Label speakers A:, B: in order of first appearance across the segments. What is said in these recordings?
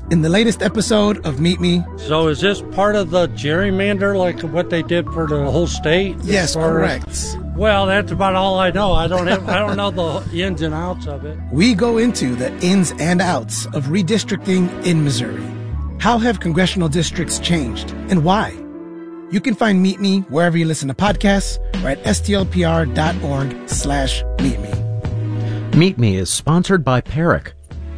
A: in the latest episode of Meet Me.
B: So is this part of the gerrymander, like what they did for the whole state?
A: Yes, correct.
B: Well, that's about all I know. I don't know the ins and outs of it.
A: We go into the ins and outs of redistricting in Missouri. How have congressional districts changed and why? You can find Meet Me wherever you listen to podcasts or at stlpr.org/meetme.
C: Meet Me is sponsored by Peric.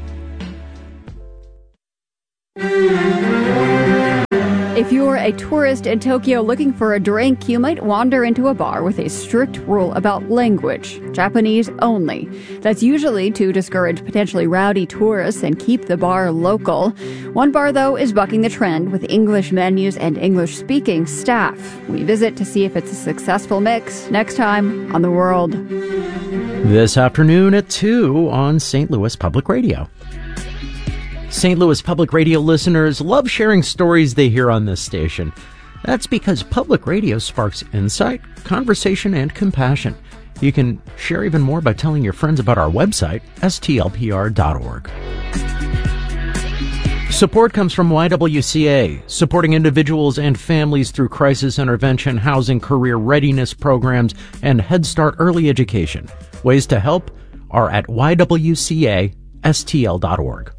D: If you're a tourist in Tokyo looking for a drink, you might wander into a bar with a strict rule about language, Japanese only. That's usually to discourage potentially rowdy tourists and keep the bar local. One bar, though, is bucking the trend with English menus and English-speaking staff. We visit to see if it's a successful mix next time on The World.
C: This afternoon at 2 on St. Louis Public Radio. St. Louis Public Radio listeners love sharing stories they hear on this station. That's because public radio sparks insight, conversation, and compassion. You can share even more by telling your friends about our website, stlpr.org. Support comes from YWCA, supporting individuals and families through crisis intervention, housing, career readiness programs, and Head Start early education. Ways to help are at ywcastl.org.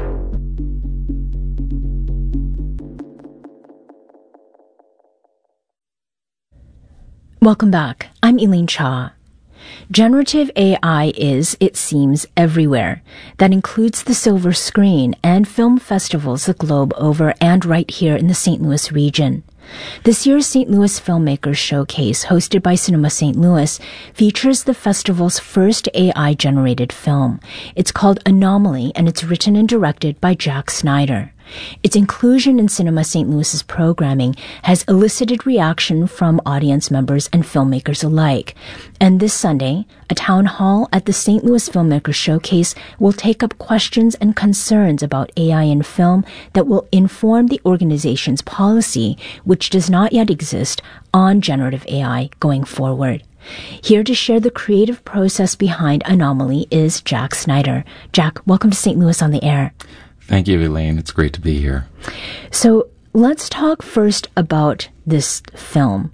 E: Welcome back. I'm Elaine Cha. Generative AI is, it seems, everywhere. That includes the silver screen and film festivals the globe over and right here in the St. Louis region. This year's St. Louis Filmmakers Showcase, hosted by Cinema St. Louis, features the festival's first AI-generated film. It's called Anomaly, and it's written and directed by Jack Snyder. Its inclusion in Cinema St. Louis's programming has elicited reaction from audience members and filmmakers alike. And this Sunday, a town hall at the St. Louis Filmmakers Showcase will take up questions and concerns about AI in film that will inform the organization's policy, which does not yet exist, on generative AI going forward. Here to share the creative process behind Anomaly is Jack Snyder. Jack, welcome to St. Louis on the Air.
F: Thank you, Elaine. It's great to be here.
E: So let's talk first about this film.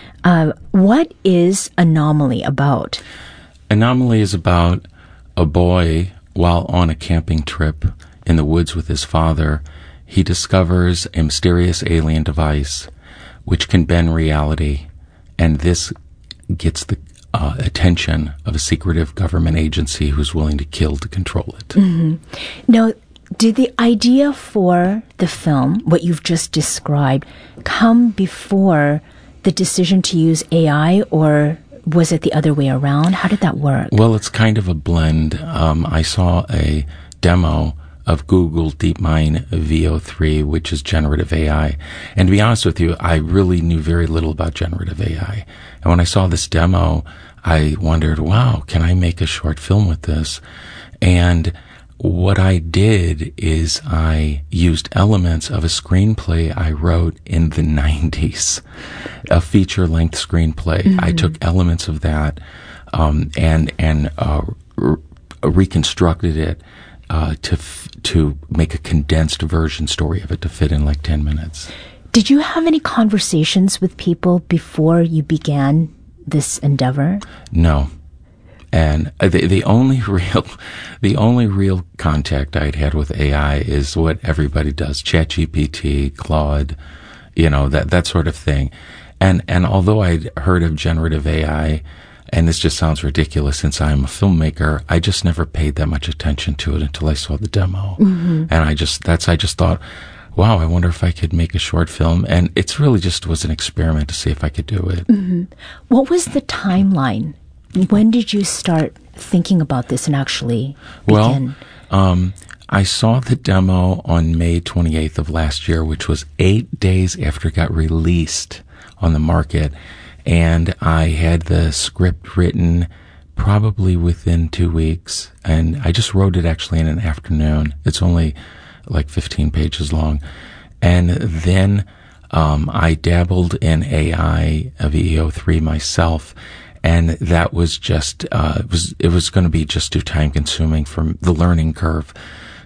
E: What is Anomaly about?
F: Anomaly is about a boy, while on a camping trip in the woods with his father, he discovers a mysterious alien device which can bend reality, and this gets the attention of a secretive government agency who's willing to kill to control it.
E: Mm-hmm. Now, did the idea for the film, what you've just described, come before the decision to use AI, or was it the other way around? How did that work?
F: Well, it's kind of a blend. I saw a demo of Google DeepMind VO3, which is generative AI. And to be honest with you, I really knew very little about generative AI. And when I saw this demo, I wondered, wow, can I make a short film with this? And what I did is I used elements of a screenplay I wrote in the 90s, a feature-length screenplay. Mm-hmm. I took elements of that and reconstructed it to make a condensed version story of it to fit in like 10 minutes.
E: Did you have any conversations with people before you began this endeavor?
F: No. And the only real contact I'd had with AI is what everybody does, ChatGPT, Claude, that sort of thing. And although I'd heard of generative AI, and this just sounds ridiculous since I'm a filmmaker, I just never paid that much attention to it until I saw the demo. Mm-hmm. And I just thought, wow, I wonder if I could make a short film. And it's really just was an experiment to see if I could do it.
E: Mm-hmm. What was the timeline? When did you start thinking about this and actually begin?
F: Well, I saw the demo on May 28th of last year, which was 8 days after it got released on the market. And I had the script written probably within 2 weeks. And I just wrote it actually in an afternoon. It's only like 15 pages long. And then I dabbled in AI VO3 myself. And that was just, it was going to be just too time consuming from the learning curve.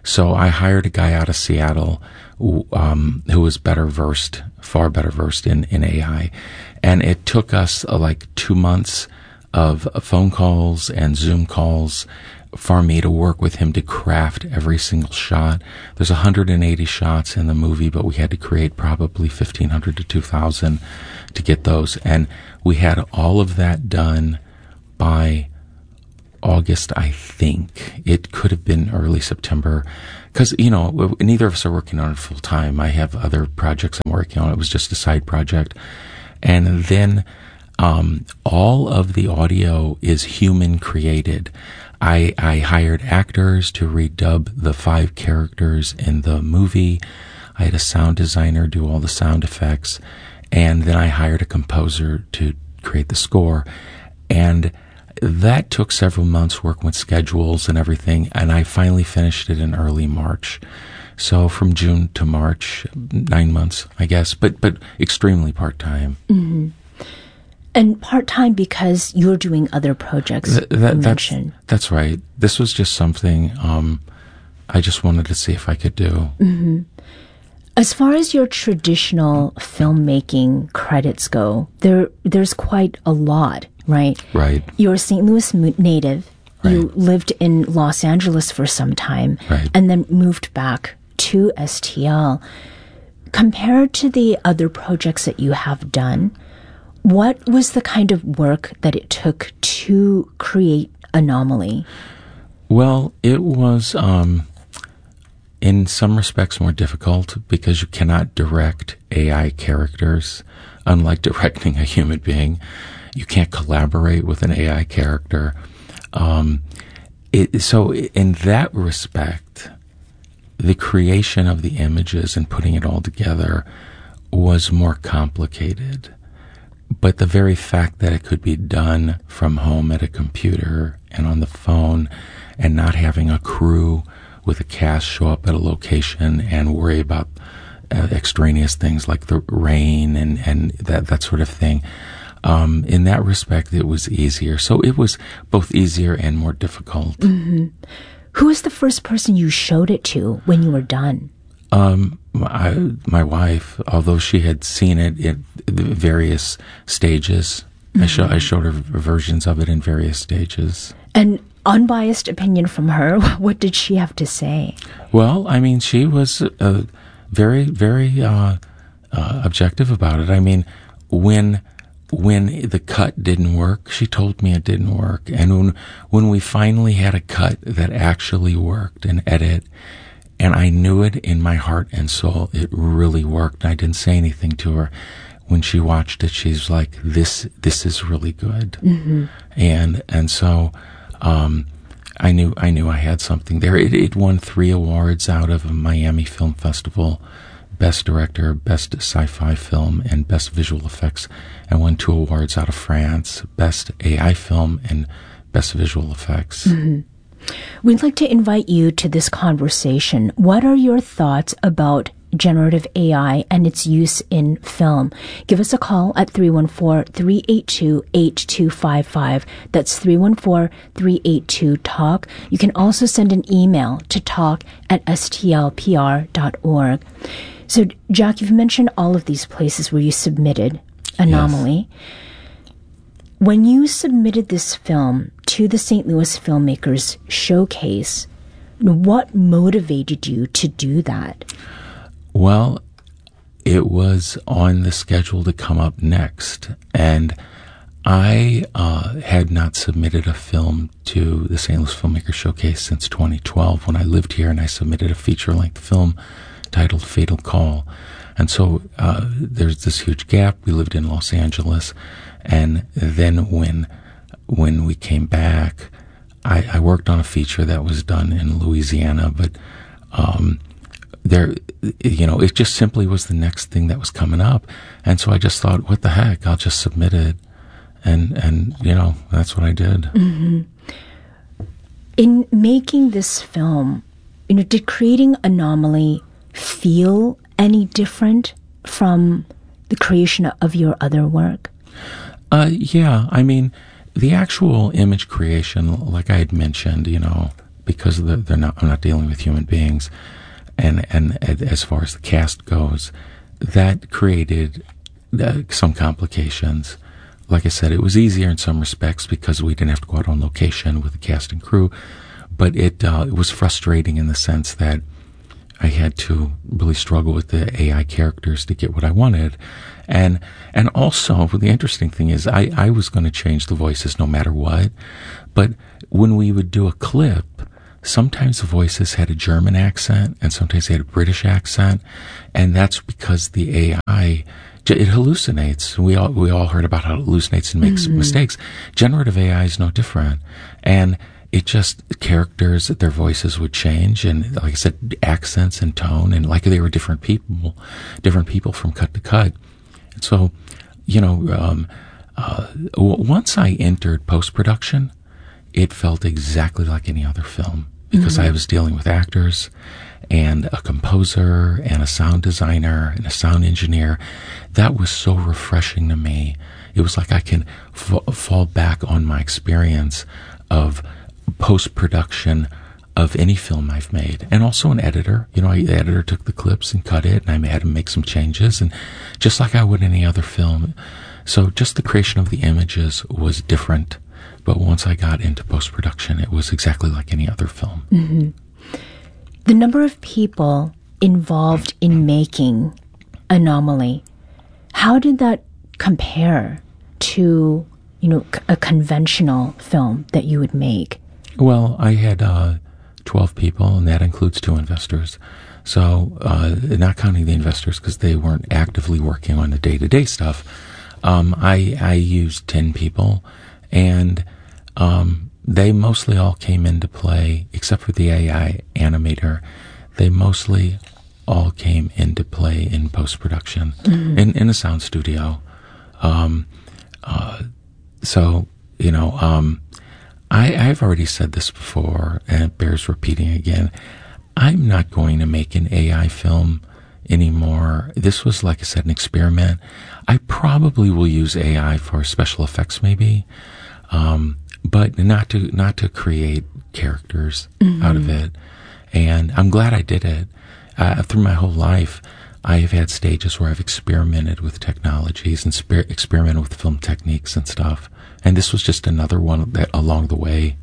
F: So I hired a guy out of Seattle who was far better versed in AI. And it took us like 2 months of phone calls and Zoom calls for me to work with him to craft every single shot. There's 180 shots in the movie, but we had to create probably 1,500 to 2,000 to get those. And we had all of that done by August, I think. It could have been early September, because, neither of us are working on it full time. I have other projects I'm working on. It was just a side project. And then all of the audio is human created. I hired actors to redub the 5 characters in the movie. I had a sound designer do all the sound effects. And then I hired a composer to create the score. And that took several months working with schedules and everything. And I finally finished it in early March. So from June to March, 9 months, I guess, but extremely part-time.
E: Mm-hmm. And part-time because you're doing other projects, you mentioned.
F: That's right. This was just something I just wanted to see if I could do.
E: Mm-hmm. As far as your traditional filmmaking credits go, there's quite a lot, right?
F: Right.
E: You're a St. Louis native.
F: Right.
E: You lived in Los Angeles for some time,
F: right,
E: and then moved back to STL. Compared to the other projects that you have done, what was the kind of work that it took to create Anomaly?
F: Well, it was, in some respects, more difficult because you cannot direct AI characters, unlike directing a human being. You can't collaborate with an AI character. So in that respect, the creation of the images and putting it all together was more complicated. But the very fact that it could be done from home at a computer and on the phone and not having a crew with a cast show up at a location and worry about extraneous things like the rain and that sort of thing, in that respect, it was easier. So it was both easier and more difficult.
E: Mm-hmm. Who was the first person you showed it to when you were done?
F: My wife, although she had seen it at various stages, mm-hmm. I showed her versions of it in various stages.
E: And unbiased opinion from her, what did she have to say?
F: Well, I mean, she was very, very objective about it. I mean, when the cut didn't work, she told me it didn't work. And when we finally had a cut that actually worked, an edit, and I knew it in my heart and soul, it really worked. I didn't say anything to her. When she watched it, she's like, this is really good. Mm-hmm. And so, I knew I had something there. It won 3 awards out of a Miami Film Festival, Best Director, Best Sci-Fi Film, and Best Visual Effects, and won 2 awards out of France, Best AI Film and Best Visual Effects.
E: Mm-hmm. We'd like to invite you to this conversation. What are your thoughts about generative AI and its use in film? Give us a call at 314-382-8255. That's 314-382-TALK. You can also send an email to talk@stlpr.org. So, Jack, you've mentioned all of these places where you submitted Anomaly. Yes. When you submitted this film to the St. Louis Filmmakers Showcase, what motivated you to do that?
F: Well, it was on the schedule to come up next, and I had not submitted a film to the St. Louis Filmmakers Showcase since 2012 when I lived here, and I submitted a feature-length film titled Fatal Call. And so there's this huge gap. We lived in Los Angeles, and then when we came back, I worked on a feature that was done in Louisiana, but it just simply was the next thing that was coming up. And so I just thought, what the heck, I'll just submit it. And that's what I did.
E: Mm-hmm. In making this film, did creating Anomaly feel any different from the creation of your other work?
F: Yeah. I mean, the actual image creation, like I had mentioned, because I'm not dealing with human beings. And as far as the cast goes, that created some complications. Like I said, it was easier in some respects because we didn't have to go out on location with the cast and crew, but it was frustrating in the sense that I had to really struggle with the AI characters to get what I wanted. And also, the interesting thing is I was going to change the voices no matter what, but when we would do a clip, sometimes the voices had a German accent and sometimes they had a British accent, and that's because the AI, it hallucinates. We all heard about how it hallucinates and makes mistakes. Generative AI is no different. And it just, characters, their voices would change, and like I said, accents and tone, and like they were different people from cut to cut. So, once I entered post-production, it felt exactly like any other film, because I was dealing with actors and a composer and a sound designer and a sound engineer. That was so refreshing to me. It was like I can fall back on my experience of post-production of any film I've made, and also an editor. The editor took the clips and cut it, and I had to make some changes, and just like I would any other film. So just the creation of the images was different, but once I got into post-production, it was exactly like any other film.
E: Mm-hmm. The number of people involved in making Anomaly, how did that compare to, a conventional film that you would make?
F: Well, I had 12 people, and that includes 2 investors. So, not counting the investors because they weren't actively working on the day-to-day stuff, I used 10 people, and they mostly all came into play, except for the AI animator. They mostly all came into play in post-production, in a sound studio. I've already said this before, and it bears repeating again. I'm not going to make an AI film anymore. This was, like I said, an experiment. I probably will use AI for special effects, maybe, but not to create characters out of it. And I'm glad I did it. Through my whole life, I have had stages where I've experimented with technologies and experimented with film techniques and stuff. And this was just another one that along the way.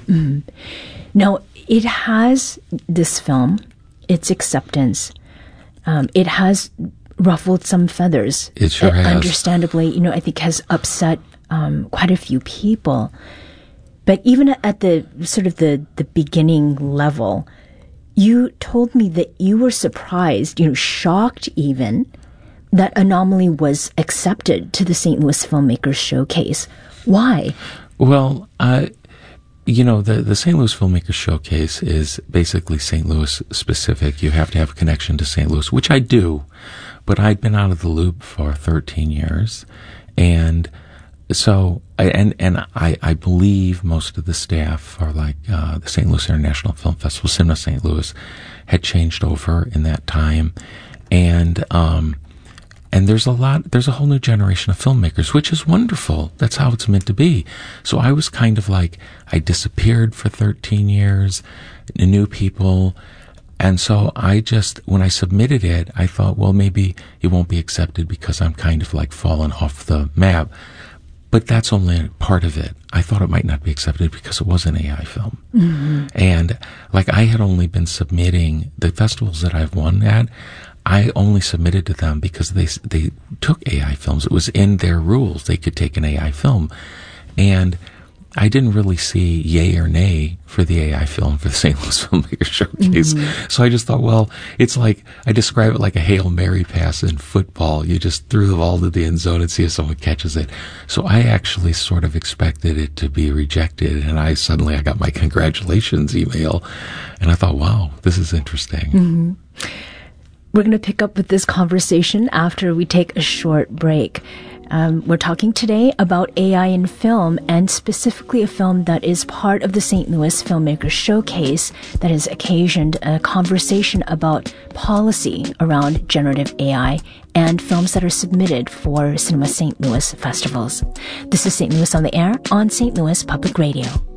E: Now, it has, this film, its acceptance, it has ruffled some feathers.
F: It sure has.
E: Understandably, I think has upset quite a few people. But even at the sort of the beginning level, you told me that you were surprised, shocked even, that Anomaly was accepted to the St. Louis Filmmakers Showcase. Why?
F: Well, the St. Louis Filmmakers Showcase is basically St. Louis specific. You have to have a connection to St. Louis, which I do, but I'd been out of the loop for 13 years. And so, I believe most of the staff are like the St. Louis International Film Festival, Cinema St. Louis, had changed over in that time. And there's a whole new generation of filmmakers, which is wonderful. That's how it's meant to be. So I was kind of like, I disappeared for 13 years, new people. And so when I submitted it, I thought, well, maybe it won't be accepted because I'm kind of like fallen off the map. But that's only part of it. I thought it might not be accepted because it was an AI film. And like I had only been submitting the festivals that I've won at, I only submitted to them because they took AI films. It was in their rules. They could take an AI film. And I didn't really see yay or nay for the AI film for the St. Louis Filmmakers Showcase. So I just thought, well, it's like, I describe it like a Hail Mary pass in football. You just threw the ball to the end zone and see if someone catches it. So I actually sort of expected it to be rejected, and I got my congratulations email, and I thought, wow, this is interesting.
E: We're going to pick up with this conversation after we take a short break. We're talking today about AI in film, and specifically a film that is part of the St. Louis Filmmakers Showcase that has occasioned a conversation about policy around generative AI and films that are submitted for Cinema St. Louis festivals. This is St. Louis on the Air on St. Louis Public Radio.